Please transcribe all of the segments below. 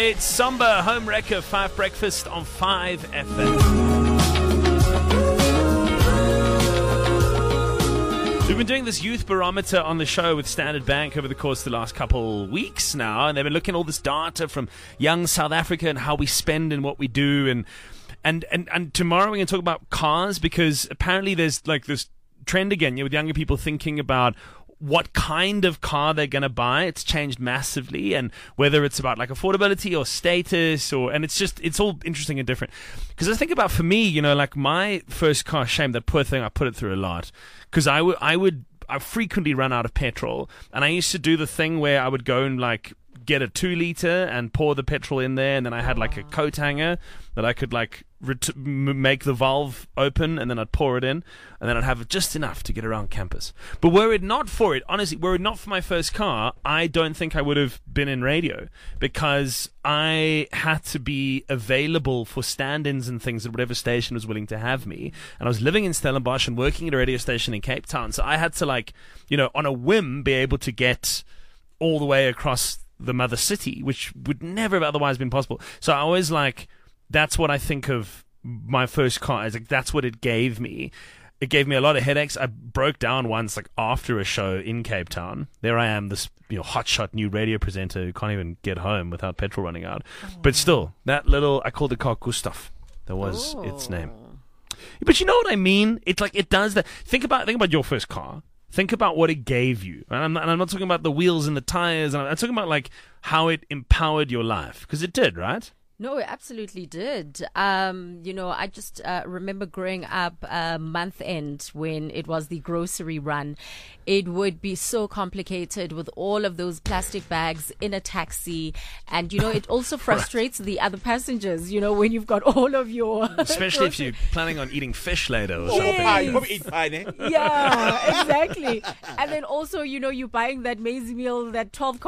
It's Samba Home Wrecker 5 Breakfast on 5FM. So we've been doing this youth barometer on the show with Standard Bank over the course of the last couple weeks now, and they've been looking at all this data from young South Africa and how we spend and what we do, and tomorrow we're going to talk about cars, because apparently there's like this trend again, with younger people thinking about what kind of car they're going to buy. It's changed massively, and whether it's about like affordability or status, and it's all interesting and different. Because I think about, for me, like my first car, shame, that poor thing, I put it through a lot, because I frequently run out of petrol, and I used to do the thing where I would go and like get a 2-liter and pour the petrol in there, and then I had like a coat hanger that I could like make the valve open, and then I'd pour it in, and then I'd have just enough to get around campus. But were it not for it, honestly, were it not for my first car, I don't think I would have been in radio, because I had to be available for stand-ins and things at whatever station was willing to have me. And I was living in Stellenbosch and working at a radio station in Cape Town, so I had to on a whim be able to get all the way across the mother city, which would never have otherwise been possible. So I always that's what I think of my first car. That's what it gave me. It gave me a lot of headaches. I broke down once, after a show in Cape Town. There I am, this hotshot new radio presenter who can't even get home without petrol running out. But still, I called the car Gustav. That was its name. But you know what I mean? It's it does that. Think about your first car. Think about what it gave you. And I'm not talking about the wheels and the tires. I'm talking about how it empowered your life. Because it did, right? No, it absolutely did. I just remember growing up month end when it was the grocery run. It would be so complicated with all of those plastic bags in a taxi. And, it also frustrates the other passengers, when you've got all of your... Especially if you're planning on eating fish later or something. Pie. Probably eat pie, eh? Yeah, exactly. And then also, you're buying that maize meal, that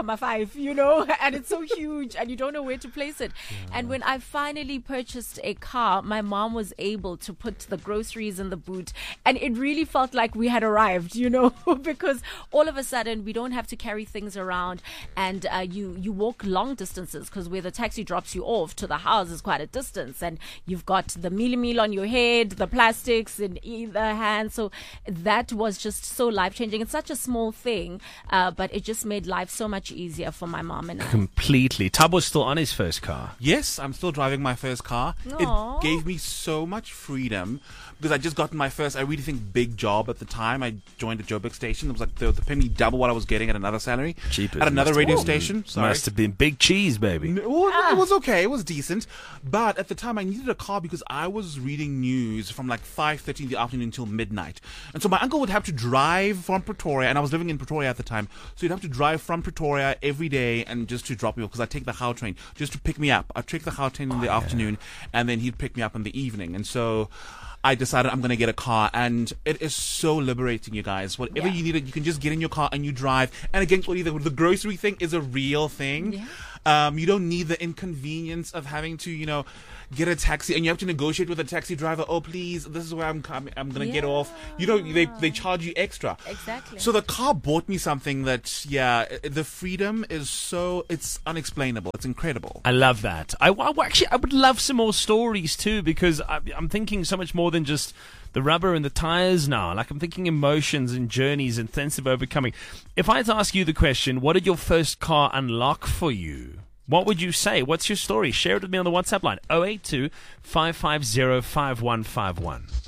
12,5, and it's so huge and you don't know where to place it. Yeah. And when I finally purchased a car, my mom was able to put the groceries in the boot, and it really felt like we had arrived, because all of a sudden we don't have to carry things around, and you walk long distances, because where the taxi drops you off to the house is quite a distance, and you've got the meal on your head, the plastics in either hand. So that was just so life-changing. It's such a small thing, but it just made life so much easier for my mom and I. Completely. Tabo's still on his first car. Yes, I'm still driving my first car. Aww. It gave me so much freedom, because I just gotten my first, I really think, big job at the time. I joined a Joburg station. It was the penny double what I was getting at another salary. Cheapers. At another radio station. Sorry. Must have been big cheese, baby. It was okay. It was decent. But at the time, I needed a car because I was reading news from 5:30 in the afternoon until midnight. And so my uncle would have to drive from Pretoria, and I was living in Pretoria at the time. So he'd have to drive from Pretoria every day and just to drop me off, because I'd take the Gautrain just to pick me up. I'd take the Gautrain in the afternoon, and then he'd pick me up in the evening. And so I decided I'm going to get a car, and it is so liberating, you guys. Whatever you need, you can just get in your car and you drive. And again, the grocery thing is a real thing. Yeah. You don't need the inconvenience of having to, get a taxi, and you have to negotiate with a taxi driver. Oh, please, this is where I'm coming. I'm going to get off. They charge you extra. Exactly. So the car bought me something that, the freedom is it's unexplainable. It's incredible. I love that. I would love some more stories too, because I'm thinking so much more than just the rubber and the tires now. I'm thinking emotions and journeys and sense of overcoming. If I had to ask you the question, what did your first car unlock for you? What would you say? What's your story? Share it with me on the WhatsApp line, 082 550 5151.